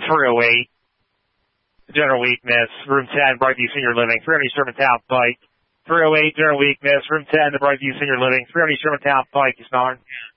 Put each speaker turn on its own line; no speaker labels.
308. General weakness, room 10, Brightview Senior Living, 300 Shermantown Pike. 308, general weakness, room 10, the Brightview Senior Living, 300 Shermantown Pike, East Narn.